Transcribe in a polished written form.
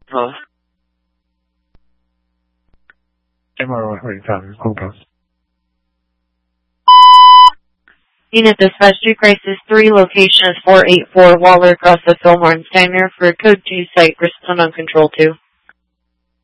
Hello? MR1 45, over. Unit Dispatch 2 Crisis 3, location is 484 Waller across the Fillmore and Steiner for Code 2 Site, Bristol on Control 2.